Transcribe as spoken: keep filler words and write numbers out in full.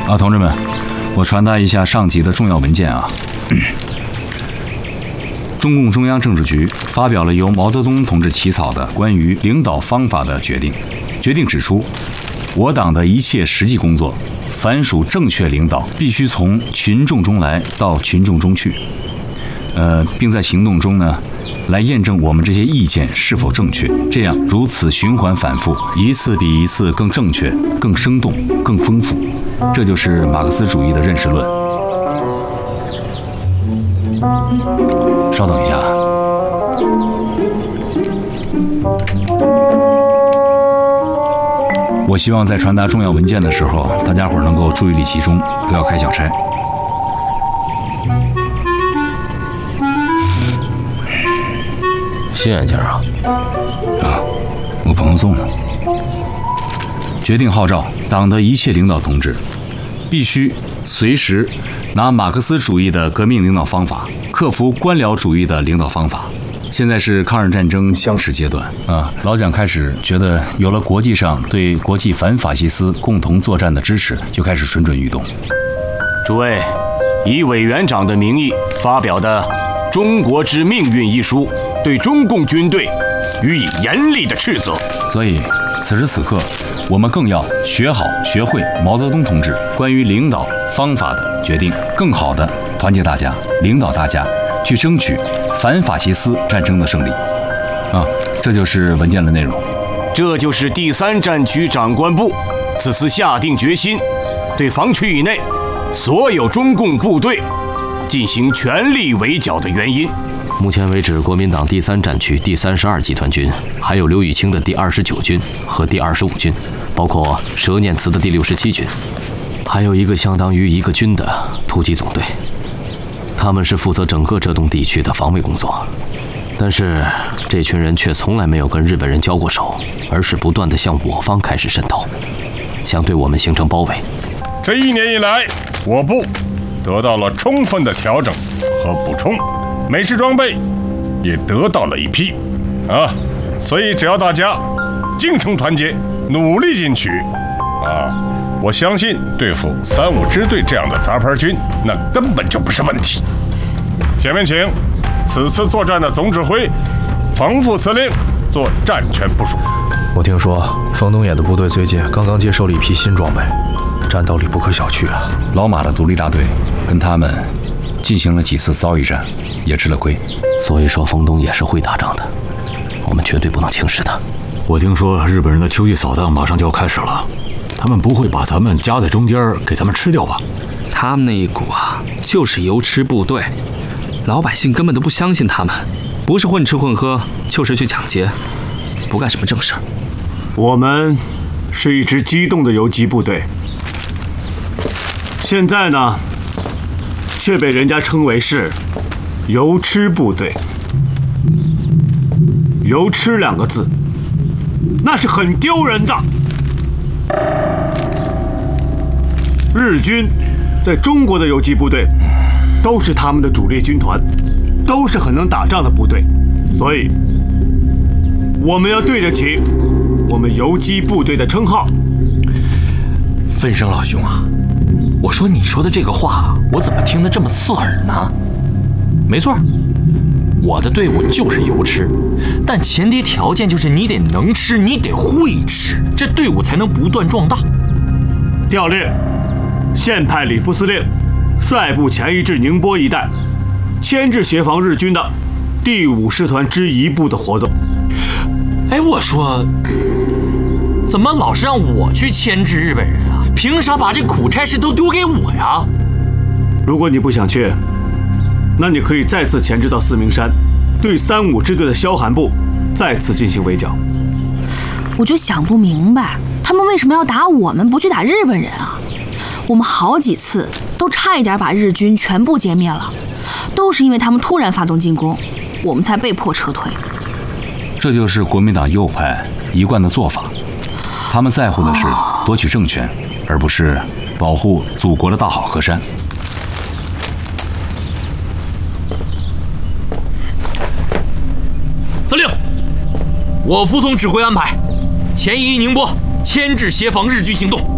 啊，同志们，我传达一下上级的重要文件啊。中共中央政治局发表了由毛泽东同志起草的关于领导方法的决定。决定指出，我党的一切实际工作，凡属正确领导，必须从群众中来到群众中去。呃，并在行动中呢，来验证我们这些意见是否正确。这样如此循环反复，一次比一次更正确、更生动、更丰富。这就是马克思主义的认识论。稍等一下。我希望在传达重要文件的时候，大家伙能够注意力集中，不要开小差。 新眼镜啊？ 啊，我朋友送的。决定号召党的一切领导同志，必须随时拿马克思主义的革命领导方法，克服官僚主义的领导方法。现在是抗日战争相持阶段啊，老蒋开始觉得有了国际上对国际反法西斯共同作战的支持，就开始蠢蠢欲动。 诸位，以委员长的名义发表的《中国之命运》一书，对中共军队予以严厉的斥责。 所以，此时此刻，我们更要学好学会毛泽东同志关于领导方法的决定，更好地团结大家，领导大家，去争取反法西斯战争的胜利。啊，这就是文件的内容。 这就是第三战区长官部此次下定决心，对防区以内所有中共部队进行全力围剿的原因。 目前为止，国民党第三战区第三十二集团军，还有刘雨清的第二十九军和第二十五军，包括佘念慈的第六十七军，还有一个相当于一个军的突击总队。他们是负责整个浙东地区的防卫工作，但是这群人却从来没有跟日本人交过手，而是不断地向我方开始渗透，想对我们形成包围。 这一年以来，我部得到了充分的调整和补充，美式装备也得到了一批啊，所以只要大家精诚团结，努力进取啊，我相信对付三五支队这样的杂牌军，那根本就不是问题。下面请此次作战的总指挥冯副司令做战权部署。 我听说冯东野的部队最近刚刚接受了一批新装备，战斗力不可小觑啊。 老马的独立大队跟他们进行了几次遭遇战，也吃了亏。 所以说冯东野是会打仗的，我们绝对不能轻视他。 我听说日本人的秋季扫荡马上就要开始了，他们不会把咱们夹在中间给咱们吃掉吧？ 他们那一股啊，就是油吃部队，老百姓根本都不相信他们，不是混吃混喝，就是去抢劫，不干什么正事儿。 我们是一支机动的游击部队，现在呢，却被人家称为是油吃部队。油吃两个字，那是很丢人的。日军在中国的游击部队都是他们的主力军团，都是很能打仗的部队，所以我们要对得起我们游击部队的称号。 分生老兄啊，我说你说的这个话，我怎么听得这么刺耳呢？没错，我的队伍就是油吃，但前提条件就是你得能吃，你得会吃，这队伍才能不断壮大。 调令，现派李副司令率部前移至宁波一带，牵制协防日军的第五师团之一部的活动。 哎，我说，怎么老是让我去牵制日本人啊？凭啥把这苦差事都丢给我呀？ 如果你不想去，那你可以再次前置到四明山，对三五支队的萧寒部再次进行围剿。 我就想不明白，他们为什么要打我们，不去打日本人啊？我们好几次都差一点把日军全部歼灭了，都是因为他们突然发动进攻，我们才被迫撤退。 这就是国民党右派一贯的做法，他们在乎的是夺取政权，而不是保护祖国的大好河山。 司令，我服从指挥安排，前移宁波，牵制协防日军行动。